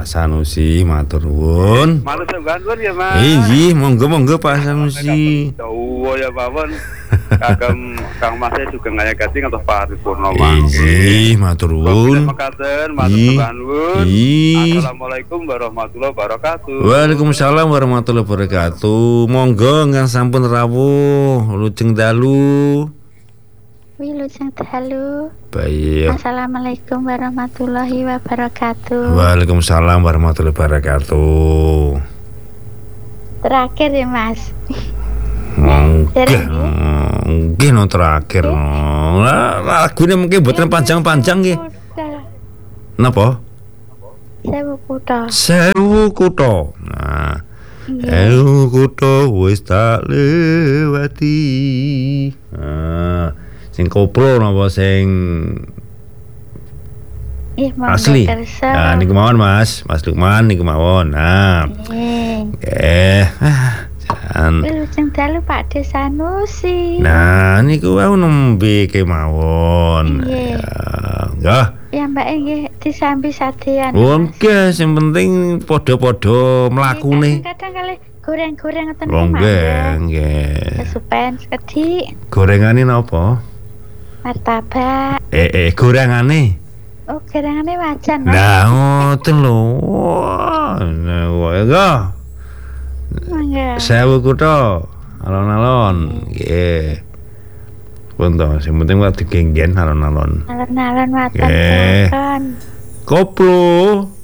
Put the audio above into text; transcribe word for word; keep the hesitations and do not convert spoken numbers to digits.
Pak Sanusi, matur nuwun. Matur nuwun ya, Mas. Inggih, monggo monggo Pak Sanusi. Oh ya pawon. Kagem Kang Mas juga ngayakati ngantos paripurna mawon. Inggih, matur nuwun. Mekaten, matur nuwun. Assalamualaikum warahmatullahi wabarakatuh. Waalaikumsalam warahmatullahi wabarakatuh. Monggo ngang sampun rawuh, lujeng dalu. Wilujeng dalu. Baik. Assalamualaikum warahmatullahi wabarakatuh. Waalaikumsalam warahmatullahi wabarakatuh. Terakhir ya Mas. Nggih, nggih no terakhir. Lah lagune mungkin boten panjang-panjang nggih. Napa? Sewu kutha. Sewu kutha. Nah. Sewu kutha wis tak lewati. Nah. Sing koplo napa sing Ih, asli? Nah, niku mawon Mas, Mas Lukman niku mawon. Nah. Nggih. Ah, jan. Wilujeng dalu Pak De Sanusi. Nah, niku wae nembe kemawon. Ya. Nggih. Ya Mbak nggih disambi sadean. Oke, sing penting padha-padha mlakune. Kadang kali goreng-goreng ngoten niku. Nggih, nggih. Kesupen sekedhik. Gorengane napa? Martabak. Eh, eh gorengane. Oh, gorengane wajan. Lah, ngoten lho. Nah, wae Mangga. Sewu kutha, alon-alon. Nggih. Pun to, sing penting wae digenggen alon-alon. Alon-alon watan. Koplo.